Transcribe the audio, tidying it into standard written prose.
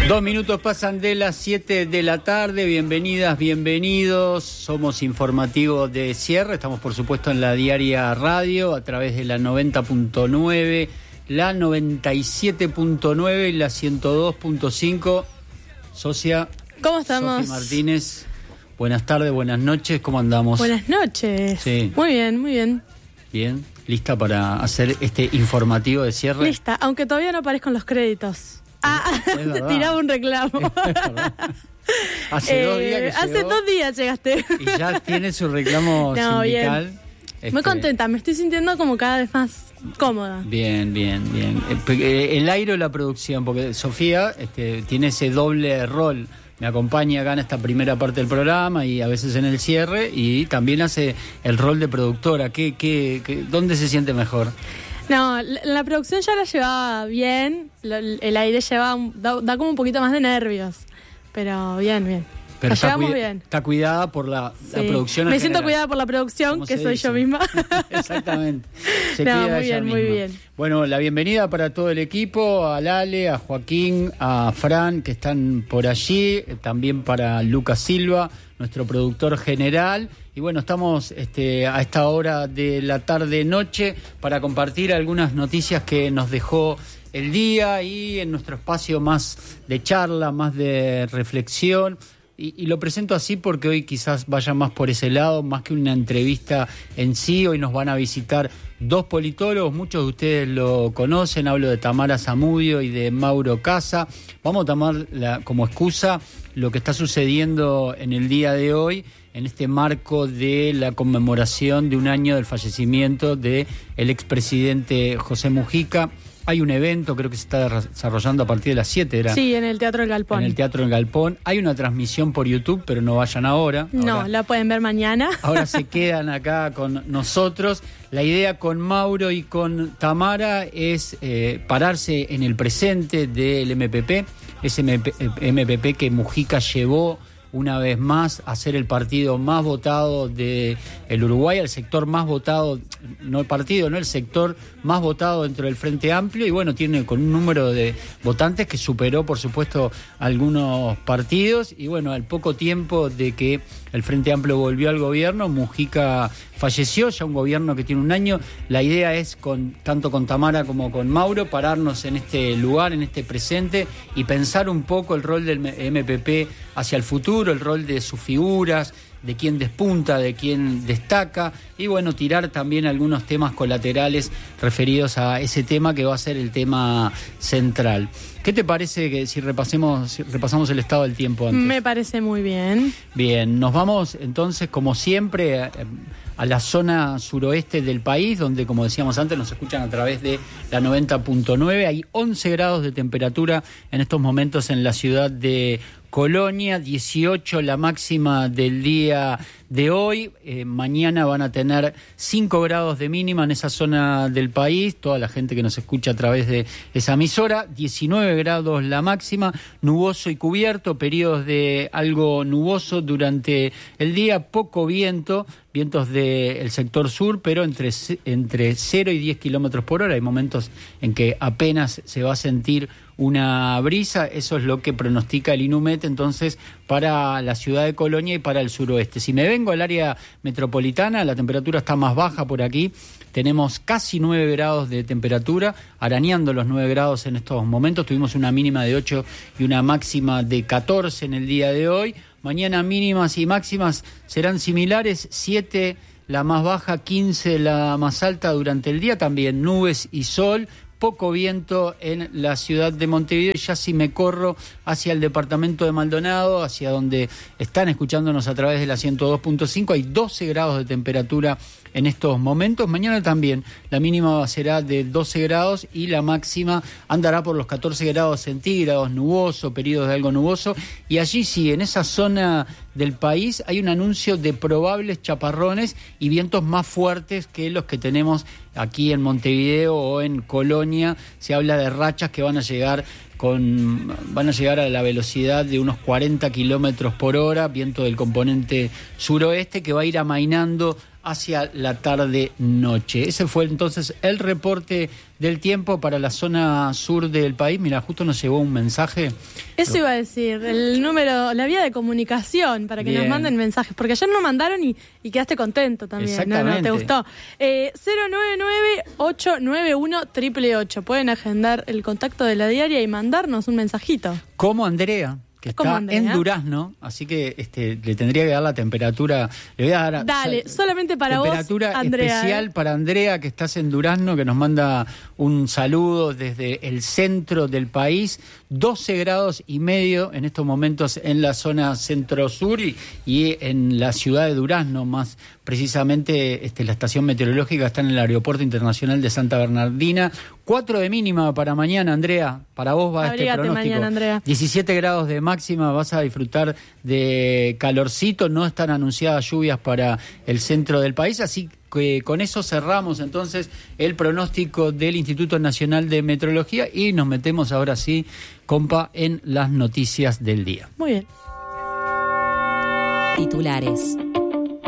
2 minutos pasan de las 7 de la tarde. Bienvenidas, bienvenidos. Somos informativos de cierre. Estamos, por supuesto, en la Diaria Radio a través de la 90.9, la 97.9 y la 102.5. Socia, ¿cómo estamos? Sofi Martínez. Buenas tardes, buenas noches. ¿Cómo andamos? Buenas noches. Sí. Muy bien, muy bien. Bien. ¿Lista para hacer este informativo de cierre? Lista, aunque todavía no aparezcan los créditos. Te tiraba un reclamo. Hace 2 días que llegó. Hace 2 días llegaste. Y ya tiene su reclamo sindical. Bien. Muy contenta, me estoy sintiendo como cada vez más cómoda. Bien, bien, bien. El aire o la producción, porque Sofía tiene ese doble rol. Me acompaña acá en esta primera parte del programa y a veces en el cierre, y también hace el rol de productora. ¿Dónde se siente mejor? No, la producción ya la llevaba bien, el aire da como un poquito más de nervios, pero bien. Pero la llevamos bien. Está cuidada por la producción. Me siento cuidada por la producción, que soy yo misma. Exactamente. Muy bien. Bueno, la bienvenida para todo el equipo, a Lale, a Joaquín, a Fran, que están por allí, también para Lucas Silva, nuestro productor general. Y bueno, estamos a esta hora de la tarde-noche para compartir algunas noticias que nos dejó el día y en nuestro espacio más de charla, más de reflexión. Y lo presento así porque hoy quizás vaya más por ese lado, más que una entrevista en sí. Hoy nos van a visitar 2 politólogos, muchos de ustedes lo conocen, hablo de Tamara Zamudio y de Mauro Casa. Vamos a tomar como excusa lo que está sucediendo en el día de hoy, en este marco de la conmemoración de 1 año del fallecimiento del expresidente José Mujica. Hay un evento, creo que se está desarrollando a partir de las 7, ¿era? Sí, en el Teatro del Galpón. En el Teatro del Galpón. Hay una transmisión por YouTube, pero no vayan ahora. No, la pueden ver mañana. Ahora se quedan acá con nosotros. La idea con Mauro y con Tamara es pararse en el presente del MPP, ese MPP que Mujica llevó una vez más a ser el partido más votado del Uruguay, el sector más votado, no el partido, no el sector más votado dentro del Frente Amplio, y bueno, tiene con un número de votantes que superó, por supuesto, algunos partidos, y bueno, al poco tiempo de que el Frente Amplio volvió al gobierno, Mujica falleció, ya un gobierno que tiene 1 año. La idea es, tanto con Tamara como con Mauro, pararnos en este lugar, en este presente, y pensar un poco el rol del MPP hacia el futuro, el rol de sus figuras, de quién despunta, de quién destaca, y bueno, tirar también algunos temas colaterales referidos a ese tema que va a ser el tema central. ¿Qué te parece que si repasamos el estado del tiempo antes? Me parece muy bien. Bien, nos vamos entonces, como siempre, a la zona suroeste del país, donde, como decíamos antes, nos escuchan a través de la 90.9. Hay 11 grados de temperatura en estos momentos en la ciudad de Colonia, 18 la máxima del día de hoy. Mañana van a tener 5 grados de mínima en esa zona del país, toda la gente que nos escucha a través de esa emisora. 19 grados la máxima, nuboso y cubierto, periodos de algo nuboso durante el día, poco viento, vientos del sector sur, pero entre 0 y 10 kilómetros por hora. Hay momentos en que apenas se va a sentir una brisa. Eso es lo que pronostica el INUMET entonces para la ciudad de Colonia y para el suroeste. Si me vengo al área metropolitana, la temperatura está más baja por aquí. Tenemos casi 9 grados de temperatura, arañando los 9 grados en estos momentos. Tuvimos una mínima de 8 y una máxima de 14 en el día de hoy. Mañana mínimas y máximas serán similares, 7 la más baja, 15 la más alta durante el día. También nubes y sol, poco viento en la ciudad de Montevideo. Y ya si me corro hacia el departamento de Maldonado, hacia donde están escuchándonos a través de la 102.5, hay 12 grados de temperatura en estos momentos. Mañana también la mínima será de 12 grados y la máxima andará por los 14 grados centígrados, nuboso, periodos de algo nuboso. Y allí sí, en esa zona del país hay un anuncio de probables chaparrones y vientos más fuertes que los que tenemos aquí en Montevideo o en Colonia. Se habla de rachas que van a llegar a la velocidad de unos 40 kilómetros por hora, viento del componente suroeste que va a ir amainando hacia la tarde-noche. Ese fue entonces el reporte del tiempo para la zona sur del país. Mira, justo nos llegó un mensaje. Eso iba a decir, el número, la vía de comunicación para que Bien. nos manden mensajes, porque ayer nos mandaron y quedaste contento también. Exactamente. No, te gustó. 099-891-888. Pueden agendar el contacto de la diaria y mandarnos un mensajito. Como Andrea, que está en Durazno, así que le tendría que dar la temperatura. Le voy a dar Dale, solamente para vos, temperatura Andrea, especial para Andrea, que estás en Durazno, que nos manda un saludo desde el centro del país. 12 grados y medio en estos momentos en la zona centro-sur y en la ciudad de Durazno, más precisamente la estación meteorológica está en el Aeropuerto Internacional de Santa Bernardina. 4 de mínima para mañana, Andrea. Para vos va Abrígate este pronóstico. mañana, Andrea. 17 grados de máxima, vas a disfrutar de calorcito. No están anunciadas lluvias para el centro del país, así que con eso cerramos entonces el pronóstico del Instituto Nacional de Meteorología y nos metemos ahora sí, compa, en las noticias del día. Muy bien. Titulares.